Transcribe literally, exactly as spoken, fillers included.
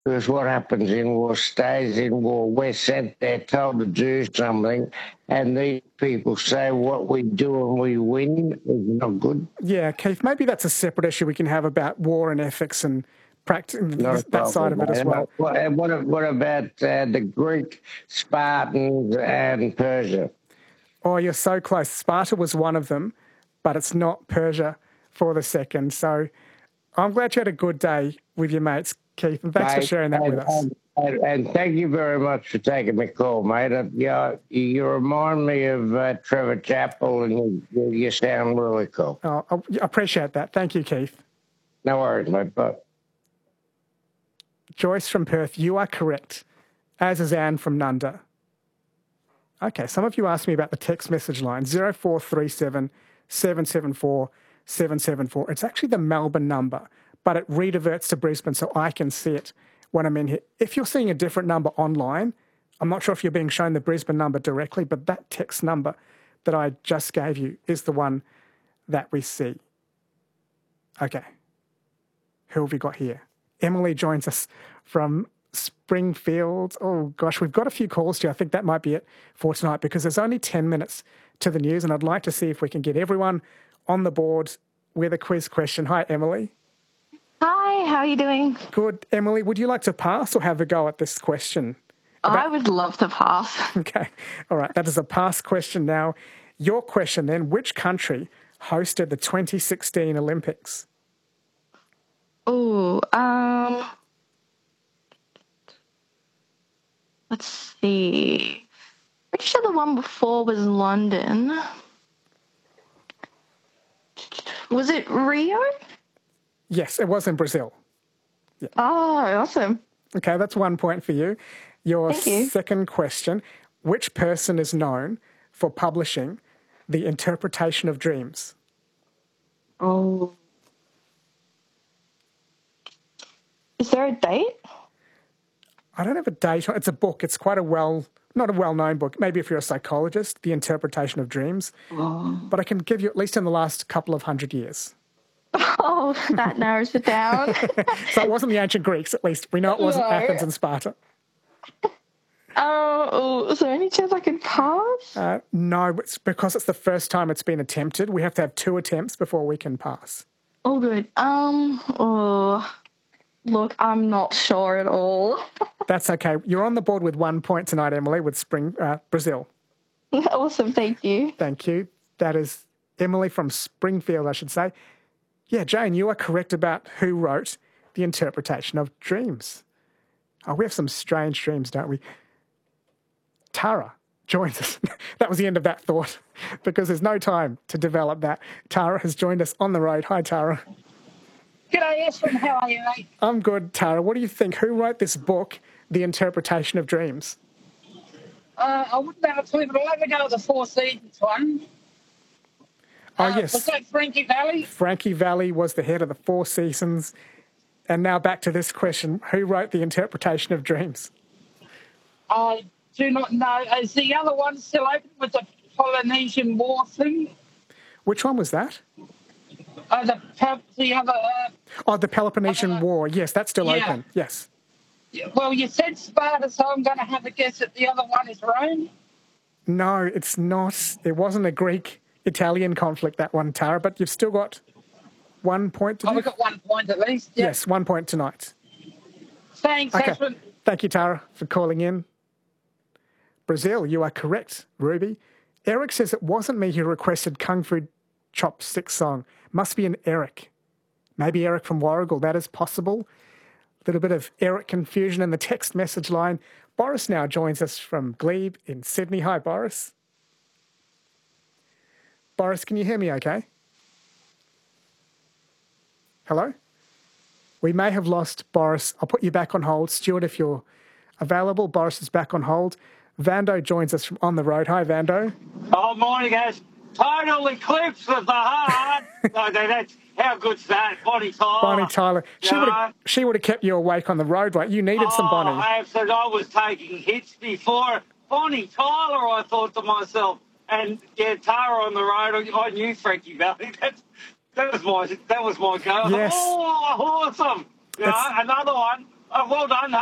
Because what happens in war stays in war. We're sent there told to do something, and these people say what we do and we win is not good. Yeah, Keith, maybe that's a separate issue we can have about war and ethics and practice, Not a that side problem, of it as mate. well. What, what, what about uh, the Greek, Spartans, and Persia? Oh, you're so close. Sparta was one of them, but it's not Persia for the second. So I'm glad you had a good day with your mates, Keith, and thanks Mate, for sharing that and, with us. And, and, and thank you very much for taking my call, mate. Uh, you, you remind me of uh, Trevor Chappell, and you, you sound really cool. Oh, I appreciate that. Thank you, Keith. No worries, mate. But Joyce from Perth, you are correct, as is Anne from Nunda. Okay, some of you asked me about the text message line, zero four three seven, seven seven four, seven seven four. It's actually the Melbourne number, but it rediverts to Brisbane so I can see it when I'm in here. If you're seeing a different number online, I'm not sure if you're being shown the Brisbane number directly, but that text number that I just gave you is the one that we see. Okay. Who have we got here? Emily joins us from Springfield. Oh, gosh, we've got a few calls to you. I think that might be it for tonight because there's only ten minutes to the news, and I'd like to see if we can get everyone on the board with a quiz question. Hi, Emily. Hi, how are you doing? Good. Emily, would you like to pass or have a go at this question? About... I would love to pass. Okay. All right. That is a pass question now. Your question then, which country hosted the twenty sixteen Olympics? Oh, um, let's see. Pretty sure the one before was London. Was it Rio? Yes, it was in Brazil. Yeah. Oh, awesome. Okay, that's one point for you. Your Thank you. Second question, which person is known for publishing The Interpretation of Dreams? Oh. Is there a date? I don't have a date. It's a book. It's quite a well, not a well-known book. Maybe if you're a psychologist, The Interpretation of Dreams. Oh. But I can give you at least in the last couple of hundred years. Oh, that narrows it down. So it wasn't the ancient Greeks, at least. We know it wasn't No. Athens and Sparta. Oh, is there any chance I could pass? Uh, no, it's because it's the first time it's been attempted. We have to have two attempts before we can pass. Oh, good. Um, oh... Look, I'm not sure at all. That's okay. You're on the board with one point tonight, Emily, with Spring uh, Brazil. Awesome, thank you. Thank you. That is Emily from Springfield, I should say. Yeah, Jane, you are correct about who wrote The Interpretation of Dreams. Oh, we have some strange dreams, don't we? Tara joins us. That was the end of that thought because there's no time to develop that. Tara has joined us on the road. Hi, Tara. G'day, Ashwin. How are you, mate? I'm good, Tara. What do you think? Who wrote this book, The Interpretation of Dreams? Uh, I wouldn't have a clue, but I'll have a go at the Four Seasons one. Oh, uh, yes. Was that Frankie Valli? Frankie Valli was the head of the Four Seasons. And now back to this question. Who wrote The Interpretation of Dreams? I do not know. Is the other one still open with the Polynesian War thing? Which one was that? Uh, the, the other... Uh, oh, the Peloponnesian uh, War. Yes, that's still yeah. open. Yes. Well, you said Sparta, so I'm going to have a guess that the other one is Rome. No, it's not. It wasn't a Greek-Italian conflict, that one, Tara, but you've still got one point to Oh, we've got one point at least. Yep. Yes, one point tonight. Thanks, okay. Ashwin. Thank you, Tara, for calling in. Brazil, you are correct, Ruby. Eric says it wasn't me who requested Kung Fu Chopstick song. Must be an Eric. Maybe Eric from Warrigal. That is possible. A little bit of Eric confusion in the text message line. Boris now joins us from Glebe in Sydney. Hi, Boris. Boris, can you hear me okay? Hello? We may have lost Boris. I'll put you back on hold. Stuart, if you're available, Boris is back on hold. Vando joins us from On the Road. Hi, Vando. Oh, morning, guys. Total eclipse of the heart. No, no, that's, how good's that? Bonnie Tyler. Bonnie Tyler. She would have she would have kept you awake on the road, right? You needed oh, some Bonnie. Absolutely. I was taking hits before. Bonnie Tyler, I thought to myself. And, yeah, Tara on the road, I knew Frankie Valli. That's, that was my that was my go. Yes. Oh, awesome. You know, another one. Oh, well done.